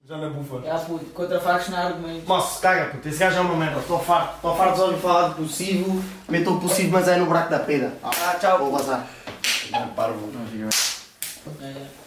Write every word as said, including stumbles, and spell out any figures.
Já na bufa. Já puto, contra factos não há argumentos. Moço, caga puto, esse gajo é uma merda. Estou farto, estou farto de ouvir falar de possível. Meto o possível, mas é no buraco da peda. Ah, tchau. Vou vazar. Parvo. É.